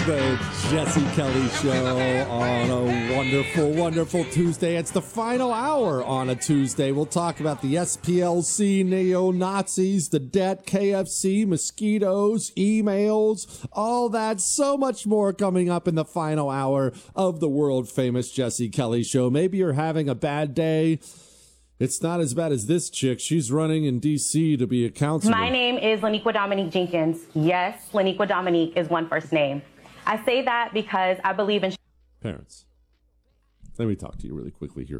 The Jesse Kelly Show on a wonderful, wonderful Tuesday. It's the final hour on a Tuesday. We'll talk about the SPLC, neo-Nazis, the debt, KFC, mosquitoes, emails, all that, so much more coming up in the final hour of the world-famous Jesse Kelly Show. Maybe you're having a bad day. It's not as bad as this chick. She's running in D.C. to be a counselor. My name is Laniqua Dominique Jenkins. Yes, Laniqua Dominique is one first name. I say that because I believe in... Parents, let me talk to you really quickly here.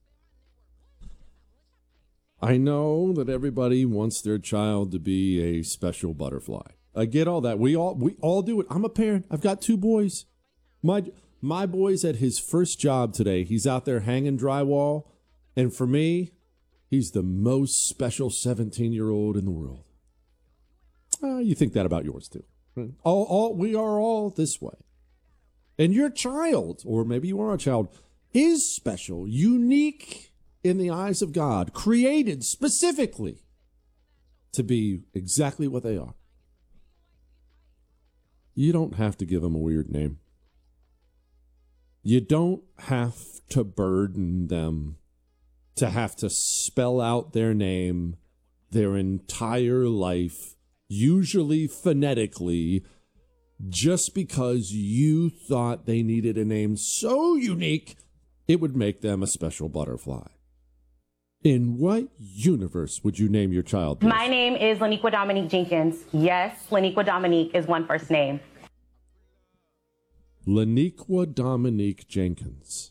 I know that everybody wants their child to be a special butterfly. I get all that. We all do it. I'm a parent. I've got 2 boys. My boy's at his first job today. He's out there hanging drywall. And for me, he's the most special 17-year-old in the world. You think that about yours, too. Right? We are all this way. And your child, or maybe you are a child, is special, unique in the eyes of God, created specifically to be exactly what they are. You don't have to give them a weird name. You don't have to burden them to have to spell out their name their entire life, usually phonetically, just because you thought they needed a name so unique it would make them a special butterfly. In what universe would you name your child this? My name is Laniqua Dominique Jenkins. Yes, Laniqua Dominique is one first name. Laniqua Dominique Jenkins.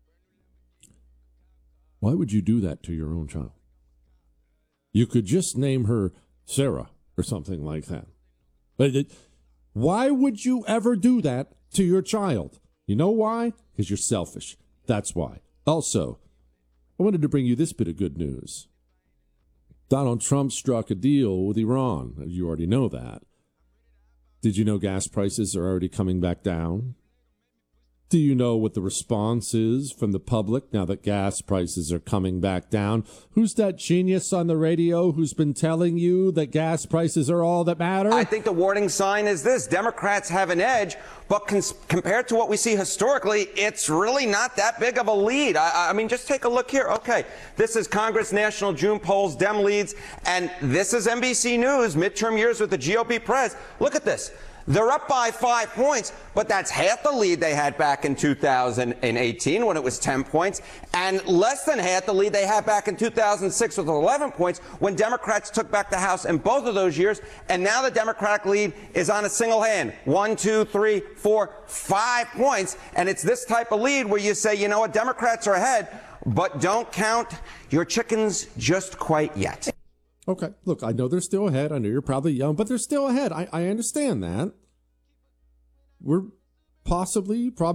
Why would you do that to your own child? You could just name her Sarah or something like that. But why would you ever do that to your child? You know why? Because you're selfish. That's why. Also, I wanted to bring you this bit of good news. Donald Trump struck a deal with Iran. You already know that. Did you know gas prices are already coming back down? Do you know what the response is from the public now that gas prices are coming back down? Who's that genius on the radio who's been telling you that gas prices are all that matter? I think the warning sign is this. Democrats have an edge, but compared to what we see historically, it's really not that big of a lead. I mean, just take a look here. Okay, this is Congress National June polls, Dem leads, and this is NBC News, midterm years with the GOP press. Look at this. They're up by 5 points, but that's half the lead they had back in 2018 when it was 10 points, and less than half the lead they had back in 2006 with 11 points when Democrats took back the House in both of those years, and now the Democratic lead is on a single hand. 1, 2, 3, 4, 5 points, and it's this type of lead where you say, you know what, Democrats are ahead, but don't count your chickens just quite yet. Okay, look, I know they're still ahead. I know you're probably young, but they're still ahead. I understand that. We're probably